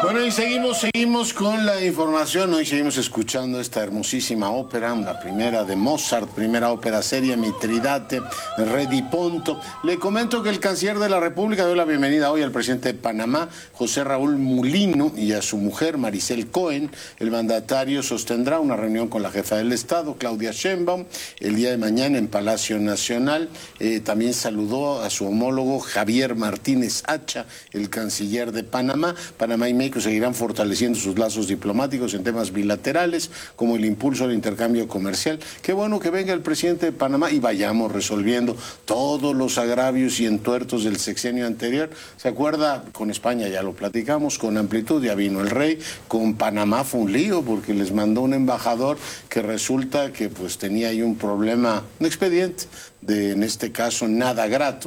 Bueno, y seguimos con la información. Hoy seguimos escuchando esta hermosísima ópera, la primera de Mozart, primera ópera seria, Mitridate, Re di Ponto. Le comento que el canciller de la República dio la bienvenida hoy al presidente de Panamá, José Raúl Mulino, y a su mujer, Maricel Cohen. El mandatario sostendrá una reunión con la jefa del Estado, Claudia Sheinbaum, el día de mañana en Palacio Nacional. También saludó a su homólogo Javier Martínez Hacha, el canciller de Panamá. Panamá y México seguirán fortaleciendo sus lazos diplomáticos en temas bilaterales, como el impulso al intercambio comercial. Qué bueno que venga el presidente de Panamá y vayamos resolviendo todos los agravios y entuertos del sexenio anterior. ¿Se acuerda? Con España ya lo platicamos, con amplitud ya vino el rey, con Panamá fue un lío porque les mandó un embajador que resulta que pues tenía ahí un problema, un expediente en este caso nada grato.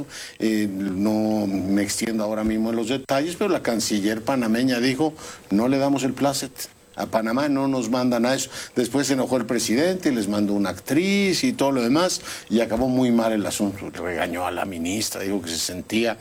No me extiendo ahora mismo en los detalles, pero la canciller panameña dijo, no le damos el plácet. A Panamá no nos mandan a eso. Después se enojó el presidente, les mandó una actriz y todo lo demás, y acabó muy mal el asunto. Regañó a la ministra, dijo que se sentía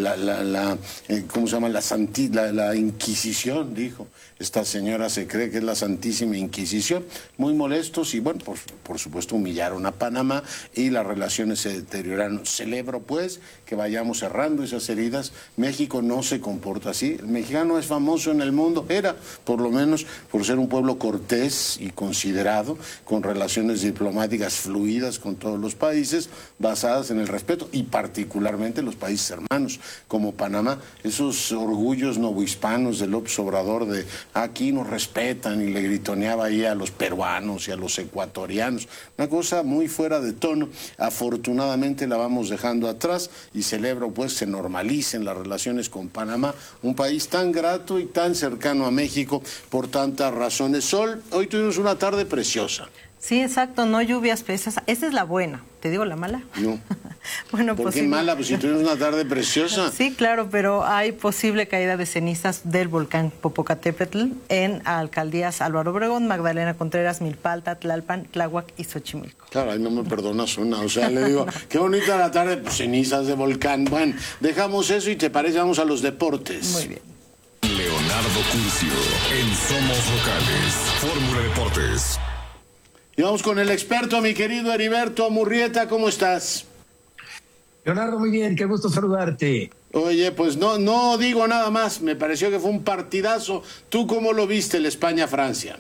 ¿cómo se llama? La Inquisición, dijo. Esta señora se cree que es la Santísima Inquisición. Muy molestos y, bueno, por supuesto humillaron a Panamá y las relaciones se deterioraron. Celebro, pues, que vayamos cerrando esas heridas. México no se comporta así. El mexicano es famoso en el mundo, era, por lo menos, por ser un pueblo cortés y considerado, con relaciones diplomáticas fluidas con todos los países, basadas en el respeto, y particularmente los países hermanos, como Panamá. Esos orgullos novohispanos de López Obrador de aquí nos respetan, y le gritoneaba ahí a los peruanos y a los ecuatorianos. Una cosa muy fuera de tono. Afortunadamente la vamos dejando atrás y celebro pues se normalicen las relaciones con Panamá, un país tan grato y tan cercano a México por tantas razones. Sol, hoy tuvimos una tarde preciosa. Sí, exacto, no lluvias pesas. Esa es la buena. ¿Te digo la mala? No. Bueno, ¿Por qué mala? Pues si tuvimos una tarde preciosa. Sí, claro, pero hay posible caída de cenizas del volcán Popocatépetl en alcaldías Álvaro Obregón, Magdalena Contreras, Milpalta, Tlalpan, Tláhuac y Xochimilco. Claro, ahí no me perdonas una. O sea, le digo, qué bonita la tarde, pues cenizas de volcán. Bueno, dejamos eso y te parece, vamos a los deportes. Muy bien. Leonardo Curcio, en Somos Locales, Fórmula Deportes. Y vamos con el experto, mi querido Heriberto Murrieta, ¿cómo estás? Leonardo, muy bien, qué gusto saludarte. Oye, pues no digo nada más, me pareció que fue un partidazo. ¿Tú cómo lo viste, el España-Francia?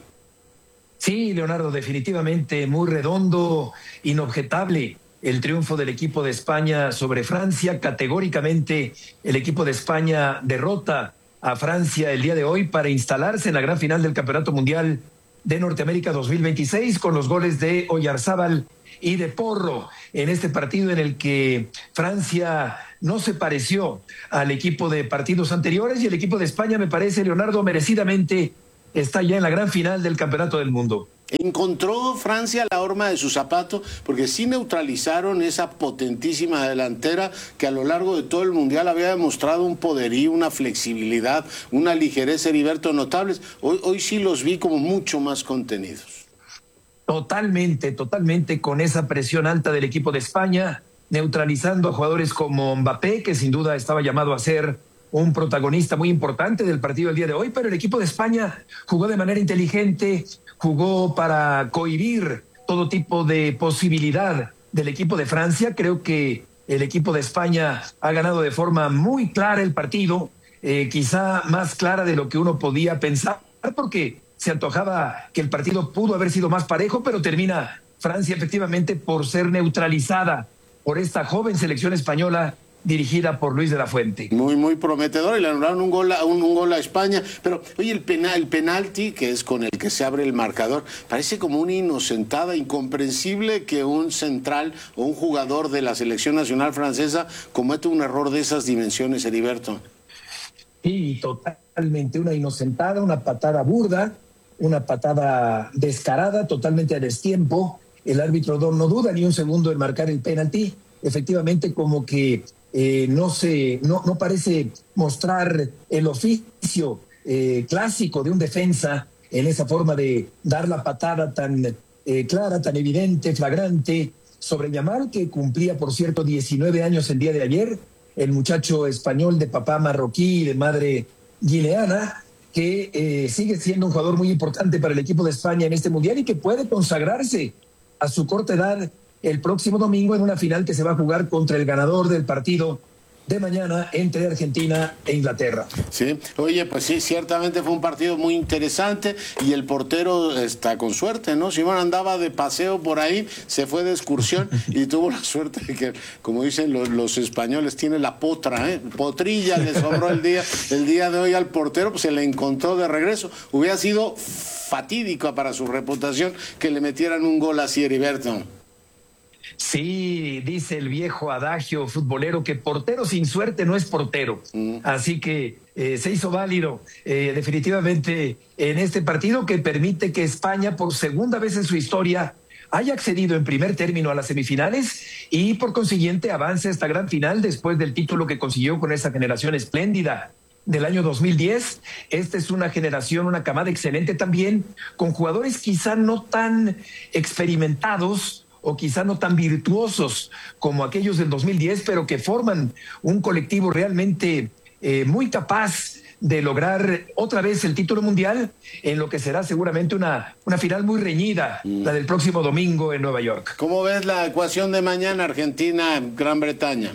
Sí, Leonardo, definitivamente muy redondo, inobjetable el triunfo del equipo de España sobre Francia. Categóricamente el equipo de España derrota a Francia el día de hoy para instalarse en la gran final del Campeonato Mundial de Norteamérica 2026 con los goles de Oyarzábal y de Porro en este partido en el que Francia no se pareció al equipo de partidos anteriores y el equipo de España, me parece, Leonardo, merecidamente está ya en la gran final del Campeonato del Mundo. ¿Encontró Francia la horma de su zapato? Porque sí neutralizaron esa potentísima delantera que a lo largo de todo el Mundial había demostrado un poderío, una flexibilidad, una ligereza, Heriberto, notables. Hoy sí los vi como mucho más contenidos. Totalmente con esa presión alta del equipo de España, neutralizando a jugadores como Mbappé, que sin duda estaba llamado a ser un protagonista muy importante del partido del día de hoy, pero el equipo de España jugó de manera inteligente, jugó para cohibir todo tipo de posibilidad del equipo de Francia. Creo que el equipo de España ha ganado de forma muy clara el partido, quizá más clara de lo que uno podía pensar, porque se antojaba que el partido pudo haber sido más parejo, pero termina Francia efectivamente por ser neutralizada por esta joven selección española dirigida por Luis de la Fuente. Muy prometedor, y le anularon un gol a España. Pero, oye, el penalti, que es con el que se abre el marcador, parece como una inocentada, incomprensible que un central o un jugador de la selección nacional francesa cometa un error de esas dimensiones, Heriberto. Sí, totalmente, una inocentada, una patada burda, una patada descarada, totalmente a destiempo. El árbitro no duda ni un segundo en marcar el penalti. Efectivamente, como que no parece mostrar el oficio clásico de un defensa en esa forma de dar la patada tan clara, tan evidente, flagrante sobre Yamal, que cumplía, por cierto, 19 años el día de ayer, el muchacho español de papá marroquí y de madre guineana, que sigue siendo un jugador muy importante para el equipo de España en este Mundial y que puede consagrarse a su corta edad el próximo domingo en una final que se va a jugar contra el ganador del partido de mañana entre Argentina e Inglaterra. Sí, oye, pues sí, ciertamente fue un partido muy interesante y el portero está con suerte, ¿no? Simón andaba de paseo por ahí, se fue de excursión y tuvo la suerte de que, como dicen los españoles, tiene la potra, ¿eh? Potrilla le sobró el día de hoy al portero, pues se le encontró de regreso. Hubiera sido fatídico para su reputación que le metieran un gol así, Heriberto. Sí, dice el viejo adagio futbolero que portero sin suerte no es portero. Así que se hizo válido definitivamente en este partido que permite que España por segunda vez en su historia haya accedido en primer término a las semifinales y por consiguiente avance a esta gran final después del título que consiguió con esa generación espléndida del año 2010. Esta es una generación, una camada excelente también, con jugadores quizá no tan experimentados o quizá no tan virtuosos como aquellos del 2010, pero que forman un colectivo realmente muy capaz de lograr otra vez el título mundial en lo que será seguramente una final muy reñida, la del próximo domingo en Nueva York. ¿Cómo ves la ecuación de mañana, Argentina-Gran Bretaña?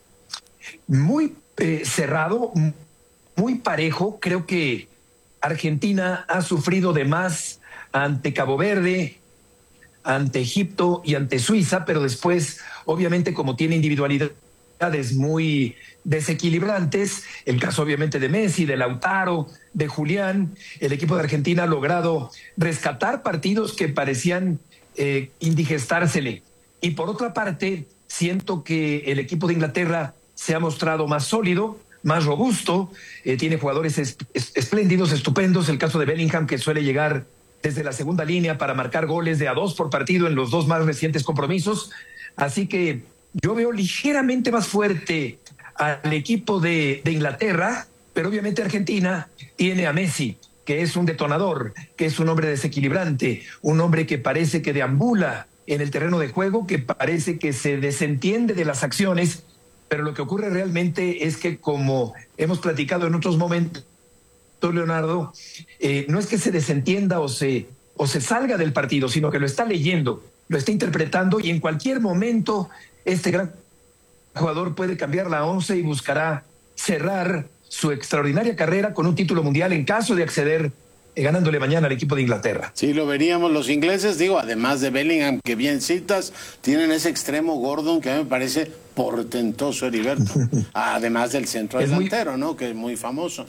Muy cerrado, muy parejo. Creo que Argentina ha sufrido de más ante Cabo Verde, ante Egipto y ante Suiza, pero después, obviamente, como tiene individualidades muy desequilibrantes, el caso obviamente de Messi, de Lautaro, de Julián, el equipo de Argentina ha logrado rescatar partidos que parecían indigestársele. Y por otra parte, siento que el equipo de Inglaterra se ha mostrado más sólido, más robusto, tiene jugadores espléndidos, estupendos, el caso de Bellingham, que suele llegar desde la segunda línea para marcar goles de a 2 por partido en los 2 más recientes compromisos. Así que yo veo ligeramente más fuerte al equipo de Inglaterra, pero obviamente Argentina tiene a Messi, que es un detonador, que es un hombre desequilibrante, un hombre que parece que deambula en el terreno de juego, que parece que se desentiende de las acciones, pero lo que ocurre realmente es que, como hemos platicado en otros momentos, Leonardo, no es que se desentienda o se salga del partido, sino que lo está leyendo, lo está interpretando y en cualquier momento este gran jugador puede cambiar la 11 y buscará cerrar su extraordinaria carrera con un título mundial en caso de acceder ganándole mañana al equipo de Inglaterra. Sí, lo veríamos los ingleses, digo, además de Bellingham, que bien citas, tienen ese extremo Gordon que a mí me parece portentoso, Heriberto, además del centro delantero, ¿no? Que es muy famoso.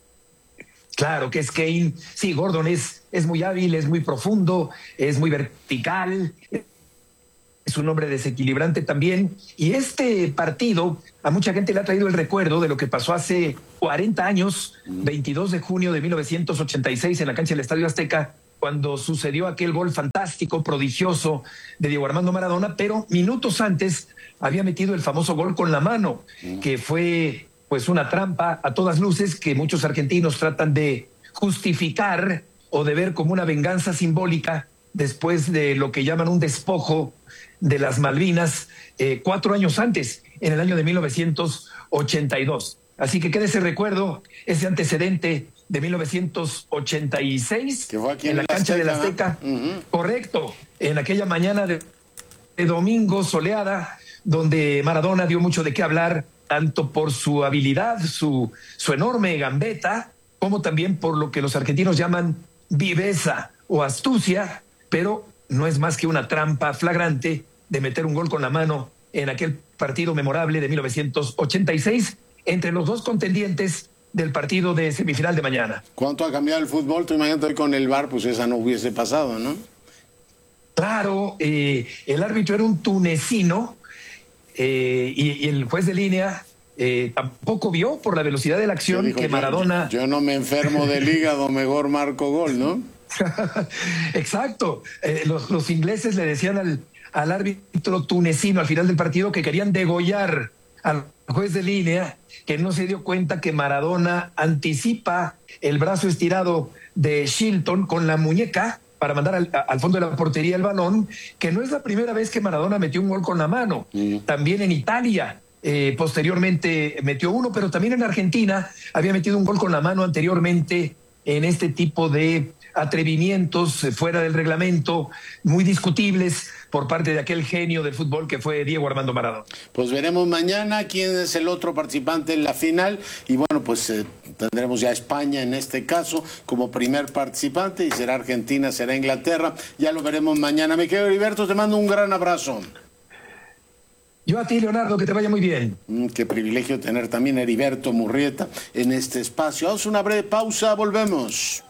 Claro que es Kane. Sí, Gordon es muy hábil, es muy profundo, es muy vertical, es un hombre desequilibrante también. Y este partido a mucha gente le ha traído el recuerdo de lo que pasó hace 40 años, 22 de junio de 1986 en la cancha del Estadio Azteca, cuando sucedió aquel gol fantástico, prodigioso de Diego Armando Maradona, pero minutos antes había metido el famoso gol con la mano, que fue pues una trampa a todas luces que muchos argentinos tratan de justificar o de ver como una venganza simbólica después de lo que llaman un despojo de las Malvinas 4 años antes, en el año de 1982. Así que queda ese recuerdo, ese antecedente de 1986 que fue aquí en la cancha del Azteca. Correcto, en aquella mañana de domingo soleada, donde Maradona dio mucho de qué hablar, tanto por su habilidad, su enorme gambeta, como también por lo que los argentinos llaman viveza o astucia, pero no es más que una trampa flagrante de meter un gol con la mano en aquel partido memorable de 1986 entre los dos contendientes del partido de semifinal de mañana. ¿Cuánto ha cambiado el fútbol? Tú imagínate hoy con el VAR, pues esa no hubiese pasado, ¿no? Claro, el árbitro era un tunecino, y el juez de línea tampoco vio por la velocidad de la acción dijo, que Maradona... Yo no me enfermo del hígado, mejor marco gol, ¿no? Exacto. Los ingleses le decían al árbitro tunecino al final del partido que querían degollar al juez de línea, que no se dio cuenta que Maradona anticipa el brazo estirado de Shilton con la muñeca para mandar al fondo de la portería el balón, que no es la primera vez que Maradona metió un gol con la mano. También en Italia, posteriormente metió uno, pero también en Argentina había metido un gol con la mano anteriormente en este tipo de atrevimientos fuera del reglamento, muy discutibles por parte de aquel genio del fútbol que fue Diego Armando Maradona. Pues veremos mañana quién es el otro participante en la final y bueno, pues tendremos ya a España en este caso como primer participante y será Argentina, será Inglaterra, ya lo veremos mañana. Mi querido Heriberto, te mando un gran abrazo. Yo a ti, Leonardo, que te vaya muy bien. Qué privilegio tener también a Heriberto Murrieta en este espacio. Haz una breve pausa, volvemos.